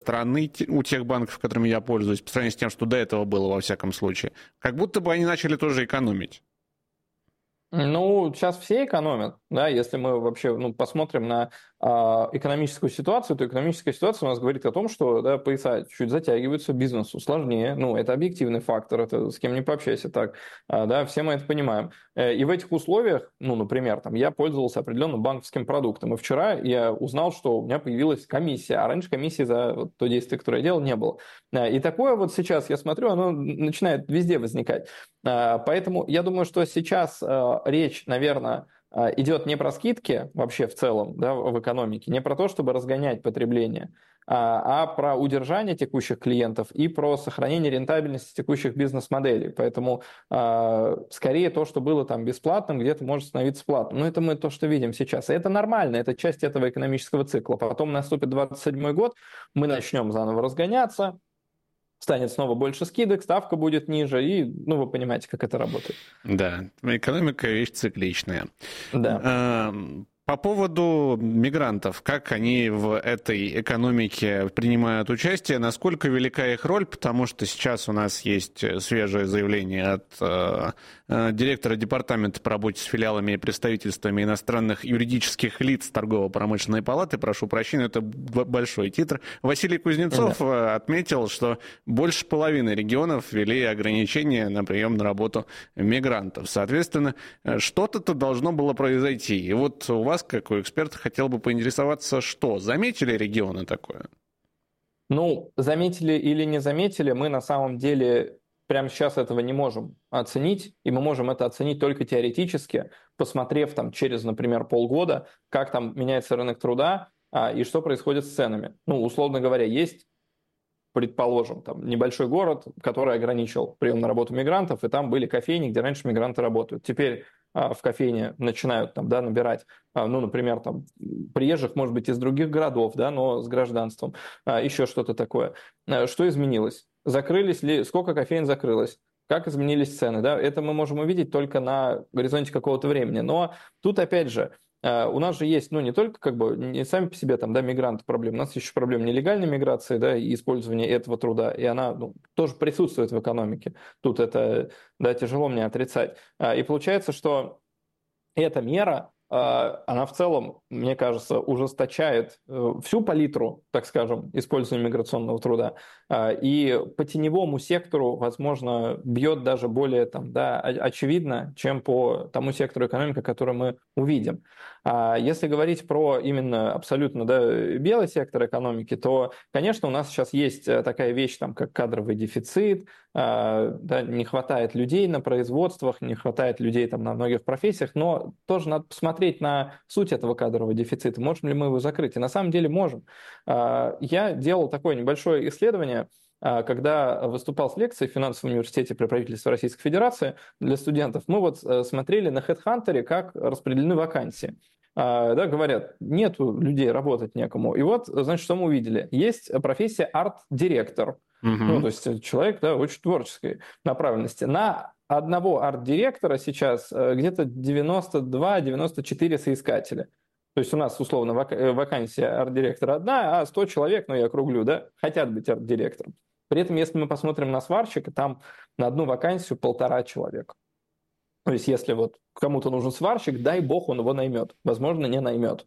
стороны у тех банков, которыми я пользуюсь, по сравнению с тем, что до этого было во всяком случае. Как будто бы они начали тоже экономить. Ну, сейчас все экономят, да, если мы вообще посмотрим на экономическую ситуацию, то экономическая ситуация у нас говорит о том, что да, пояса чуть затягиваются, бизнесу сложнее, это объективный фактор, это с кем не пообщайся так, да, все мы это понимаем. И в этих условиях, например, я пользовался определенным банковским продуктом, и вчера я узнал, что у меня появилась комиссия, а раньше комиссии за то действие, которое я делал, не было. И такое вот сейчас, я смотрю, оно начинает везде возникать. Поэтому я думаю, что сейчас речь, наверное, идет не про скидки вообще в целом, да, в экономике, не про то, чтобы разгонять потребление, а про удержание текущих клиентов и про сохранение рентабельности текущих бизнес-моделей. Поэтому скорее то, что было там бесплатным, где-то может становиться платным. Но это мы то, что видим сейчас. И это нормально, это часть этого экономического цикла. Потом наступит 27-й год, мы начнем заново разгоняться, станет снова больше скидок, ставка будет ниже, и, вы понимаете, как это работает. Да, экономика – вещь цикличная. Да. По поводу мигрантов, как они в этой экономике принимают участие, насколько велика их роль, потому что сейчас у нас есть свежее заявление от директора департамента по работе с филиалами и представительствами иностранных юридических лиц Торгово-промышленной палаты, прошу прощения, это большой титр. Василий Кузнецов отметил, что больше половины регионов ввели ограничения на прием на работу мигрантов. Соответственно, что-то должно было произойти. И вот у вас, как у эксперта, хотел бы поинтересоваться, что? Заметили регионы такое? Заметили или не заметили, мы на самом деле прямо сейчас этого не можем оценить, и мы можем это оценить только теоретически, посмотрев через, например, полгода, как там меняется рынок труда и что происходит с ценами. Условно говоря, есть, предположим, небольшой город, который ограничил прием на работу мигрантов, и там были кофейни, где раньше мигранты работают. Теперь в кофейне начинают набирать, например, приезжих, может быть, из других городов, да, но с гражданством, еще что-то такое. Что изменилось? Закрылись ли, сколько кофеин закрылось? Как изменились цены? Да? Это мы можем увидеть только на горизонте какого-то времени. Но тут, опять же, у нас же есть, не только не сами по себе мигранты проблемы, у нас еще проблема нелегальной миграции, да, и использования этого труда, и она тоже присутствует в экономике. Тут это, да, тяжело мне отрицать. И получается, что эта мера, она в целом, мне кажется, ужесточает всю палитру, так скажем, использования миграционного труда. И по теневому сектору, возможно, бьет даже более очевидно, чем по тому сектору экономики, который мы увидим. Если говорить про именно абсолютно белый сектор экономики, то, конечно, у нас сейчас есть такая вещь, как кадровый дефицит, не хватает людей на производствах, не хватает людей на многих профессиях, но тоже надо посмотреть на суть этого кадрового дефицита. Можем ли мы его закрыть? И на самом деле можем. Я делал такое небольшое исследование, когда выступал с лекцией в финансовом университете при правительстве Российской Федерации для студентов. Мы смотрели на HeadHunter, как распределены вакансии. Говорят, нету людей, работать некому. И значит, что мы увидели? Есть профессия арт-директор. То есть человек, очень творческой направленности. На одного арт-директора сейчас где-то 92-94 соискателя. То есть у нас, условно, вакансия арт-директора одна, а 100 человек, я округлю, хотят быть арт-директором. При этом, если мы посмотрим на сварщика, там на одну вакансию 1,5 человека. То есть если кому-то нужен сварщик, дай бог он его наймет. Возможно, не наймет.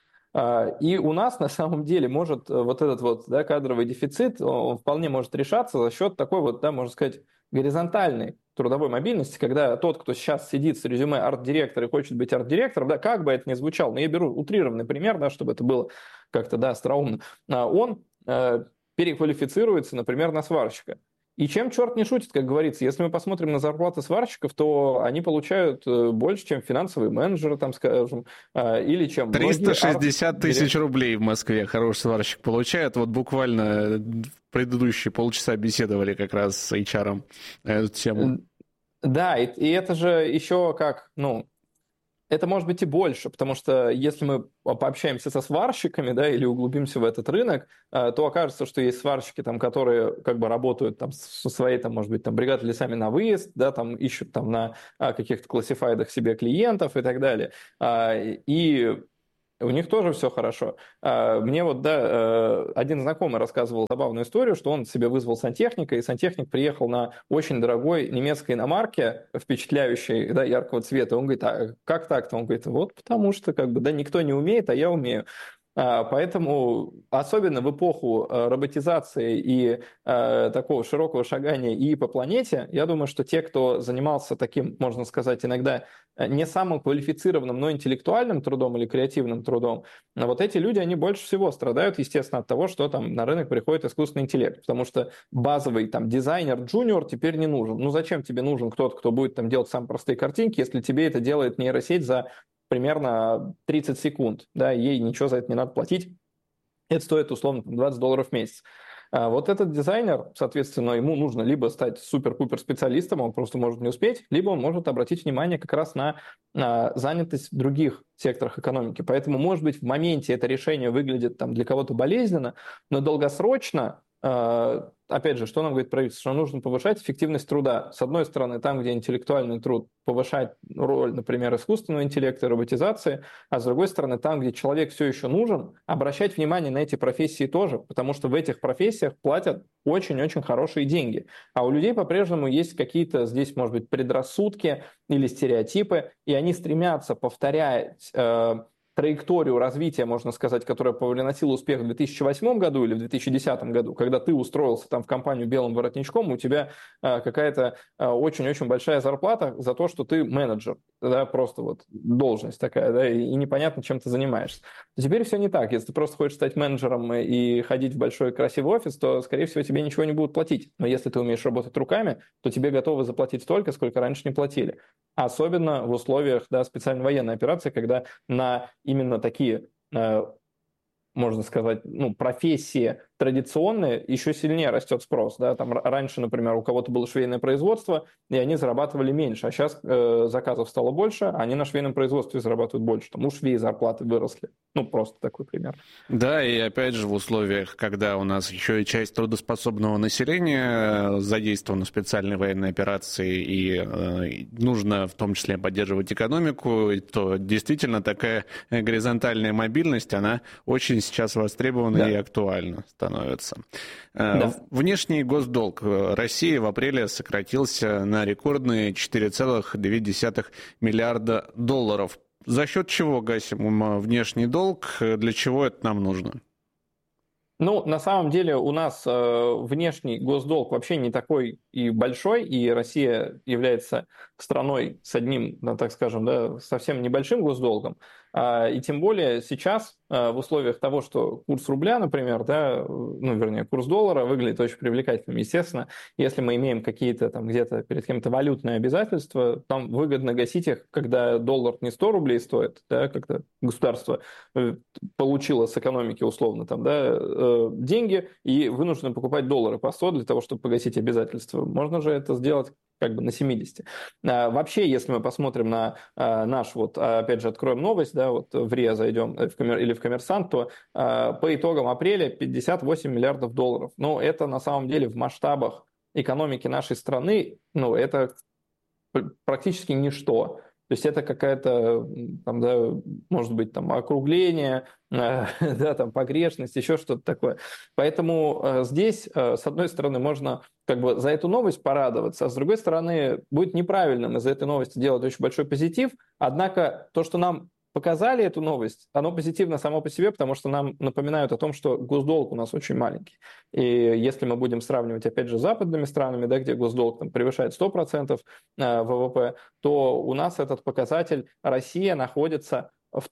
И у нас на самом деле может этот кадровый дефицит, он вполне может решаться за счет такой можно сказать, горизонтальной трудовой мобильности, когда тот, кто сейчас сидит с резюме арт-директора и хочет быть арт-директором, как бы это ни звучало, но я беру утрированный пример, чтобы это было как-то остроумно, он переквалифицируется, например, на сварщика. И чем черт не шутит, как говорится, если мы посмотрим на зарплаты сварщиков, то они получают больше, чем финансовые менеджеры, скажем, или чем 360 тысяч рублей в Москве хороший сварщик получает. Буквально в предыдущие полчаса беседовали как раз с HR на эту тему. Да, и это же еще это может быть и больше, потому что если мы пообщаемся со сварщиками, или углубимся в этот рынок, то окажется, что есть сварщики, которые работают со своей, может быть, бригадой лесами на выезд, ищут на каких-то классифайдах себе клиентов и так далее. И У них тоже все хорошо. Мне вот, да, один знакомый рассказывал забавную историю, что он себе вызвал сантехника, и сантехник приехал на очень дорогой немецкой иномарке, впечатляющей, да, яркого цвета. Он говорит, а как так-то? Он говорит, вот потому что, как бы, да, никто не умеет, а я умею. Поэтому, особенно в эпоху роботизации и такого широкого шагания и по планете, я думаю, что те, кто занимался таким, можно сказать, иногда не самым квалифицированным, но интеллектуальным трудом или креативным трудом, вот эти люди, они больше всего страдают, естественно, от того, что там на рынок приходит искусственный интеллект, потому что базовый там дизайнер, джуниор теперь не нужен. Ну зачем тебе нужен кто-то, кто будет там делать самые простые картинки, если тебе это делает нейросеть за примерно 30 секунд, да, ей ничего за это не надо платить, это стоит условно $20 в месяц. Вот этот дизайнер, соответственно, ему нужно либо стать супер-пупер специалистом, он просто может не успеть, либо он может обратить внимание как раз на занятость в других секторах экономики. Поэтому, может быть, в моменте это решение выглядит там для кого-то болезненно, но долгосрочно, опять же, что нам говорит правительство, что нужно повышать эффективность труда. С одной стороны, там, где интеллектуальный труд, повышать роль, например, искусственного интеллекта и роботизации, а с другой стороны, там, где человек все еще нужен, обращать внимание на эти профессии тоже, потому что в этих профессиях платят очень-очень хорошие деньги. А у людей по-прежнему есть какие-то здесь, может быть, предрассудки или стереотипы, и они стремятся повторять траекторию развития, можно сказать, которая приносила успех в 2008 году или в 2010 году, когда ты устроился там в компанию белым воротничком, у тебя какая-то очень-очень большая зарплата за то, что ты менеджер, да, просто вот должность такая, да, и непонятно, чем ты занимаешься. Теперь все не так. Если ты просто хочешь стать менеджером и ходить в большой красивый офис, то, скорее всего, тебе ничего не будут платить. Но если ты умеешь работать руками, то тебе готовы заплатить столько, сколько раньше не платили. Особенно в условиях, да, специальной военной операции, когда на именно такие, можно сказать, ну, профессии традиционные еще сильнее растет спрос. Да? Там раньше, например, у кого-то было швейное производство, и они зарабатывали меньше, а сейчас заказов стало больше, а они на швейном производстве зарабатывают больше. Там у швей зарплаты выросли. Ну, просто такой пример. Да, и опять же в условиях, когда у нас еще и часть трудоспособного населения задействована в специальной военной операции и нужно в том числе поддерживать экономику, то действительно такая горизонтальная мобильность, она очень сейчас востребована и актуальна становится. Да. Внешний госдолг России в апреле сократился на рекордные $4,2 миллиарда. За счет чего гасим внешний долг? Для чего это нам нужно? Ну, на самом деле у нас внешний госдолг вообще не такой и большой, и Россия является страной с одним, да, так скажем, да, совсем небольшим госдолгом. И тем более сейчас в условиях того, что курс рубля, например, да, ну, вернее, курс доллара выглядит очень привлекательным. Естественно, если мы имеем какие-то там где-то перед кем-то валютные обязательства, там выгодно гасить их, когда доллар не 100 рублей стоит, да, когда государство получило с экономики условно там, да, деньги и вынуждено покупать доллары по 100 для того, чтобы погасить обязательства. Можно же это сделать как бы на 70. Вообще, если мы посмотрим на наш, вот, опять же, откроем новость, да, вот в РИА зайдем или в Коммерсант, то по итогам апреля 58 миллиардов долларов. Ну, это на самом деле в масштабах экономики нашей страны, ну, это практически ничто. То есть это какая-то, там, да, может быть, там, округление, да, там, погрешность, еще что-то такое. Поэтому здесь, с одной стороны, можно как бы за эту новость порадоваться, а с другой стороны, будет неправильным из-за этой новости делать очень большой позитив. Однако то, что нам показали эту новость, оно позитивно само по себе, потому что нам напоминают о том, что госдолг у нас очень маленький. И если мы будем сравнивать, опять же, с западными странами, да, где госдолг там превышает 100% ВВП, то у нас этот показатель, Россия находится в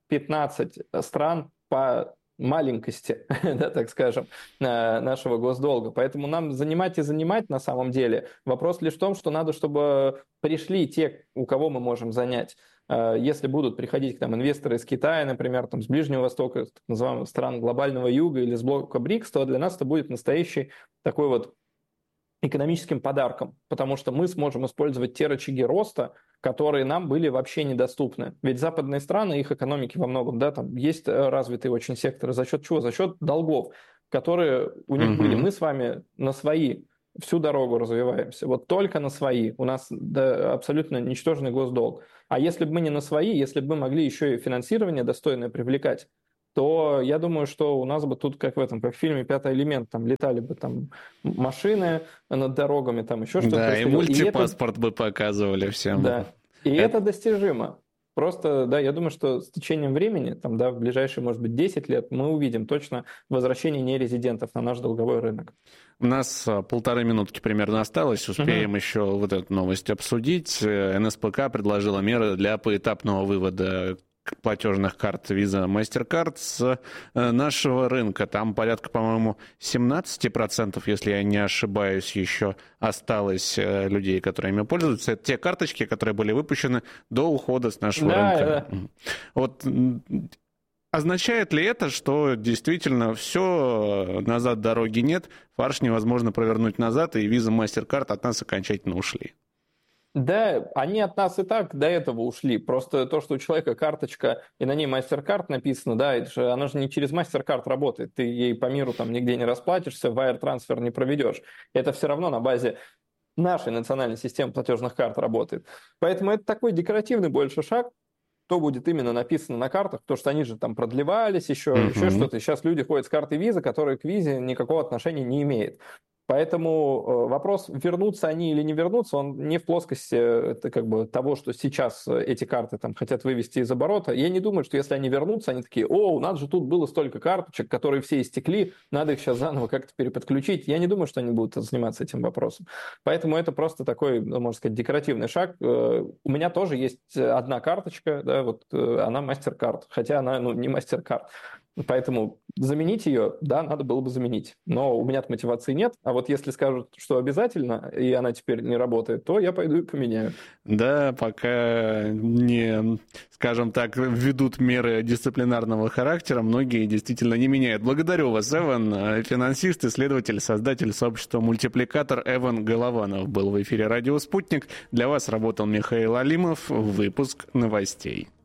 топ-15 стран по маленькости, да, так скажем, нашего госдолга. Поэтому нам занимать и занимать на самом деле. Вопрос лишь в том, что надо, чтобы пришли те, у кого мы можем занять. Если будут приходить к нам инвесторы из Китая, например, там, с Ближнего Востока, так называемых стран глобального юга или с блока БРИКС, то для нас это будет настоящий такой вот экономическим подарком, потому что мы сможем использовать те рычаги роста, которые нам были вообще недоступны. Ведь западные страны, их экономики во многом, да, там есть развитые очень секторы. За счет чего? За счет долгов, которые у них были. Мы с вами на свои всю дорогу развиваемся. Вот только на свои. У нас абсолютно ничтожный госдолг. А если бы мы не на свои, если бы мы могли еще и финансирование достойное привлекать, то я думаю, что у нас бы тут, как в этом, как в фильме «Пятый элемент», там летали бы там машины над дорогами, там еще что-то Да, и происходило. мультипаспорт бы показывали всем. Да, и это достижимо. Просто, да, я думаю, что с течением времени, там, да, в ближайшие, может быть, 10 лет мы увидим точно возвращение нерезидентов на наш долговой рынок. У нас 1,5 минутки примерно осталось, успеем еще вот эту новость обсудить. НСПК предложила меры для поэтапного вывода платежных карт Visa, MasterCard с нашего рынка. Там порядка, по-моему, 17%, если я не ошибаюсь, еще осталось людей, которые ими пользуются. Это те карточки, которые были выпущены до ухода с нашего рынка. Да. Вот означает ли это, что действительно все, назад дороги нет, фарш невозможно провернуть назад, и Visa, MasterCard от нас окончательно ушли? Да, они от нас и так до этого ушли. Просто то, что у человека карточка, и на ней MasterCard написано, да, она же не через MasterCard работает. Ты ей по миру там нигде не расплатишься, wire-трансфер не проведешь. Это все равно на базе нашей национальной системы платежных карт работает. Поэтому это такой декоративный больше шаг, что будет именно написано на картах, потому что они же там продлевались, еще что-то. И сейчас люди ходят с картой Visa, которая к Visa никакого отношения не имеет. Поэтому вопрос, вернутся они или не вернутся, он не в плоскости это как бы того, что сейчас эти карты там хотят вывести из оборота. Я не думаю, что если они вернутся, они такие: о, у нас же тут было столько карточек, которые все истекли, надо их сейчас заново как-то переподключить. Я не думаю, что они будут заниматься этим вопросом. Поэтому это просто такой, можно сказать, декоративный шаг. У меня тоже есть одна карточка, да, вот она MasterCard, хотя она не MasterCard. Поэтому заменить ее, да, надо было бы заменить. Но у меня мотивации нет. А вот если скажут, что обязательно, и она теперь не работает, то я пойду и поменяю. Да, пока не, скажем так, введут меры дисциплинарного характера, многие действительно не меняют. Благодарю вас, Эван. Финансист, исследователь, создатель сообщества «Мультипликатор» Эван Голованов был в эфире «Радио Спутник». Для вас работал Михаил Алимов. Выпуск новостей.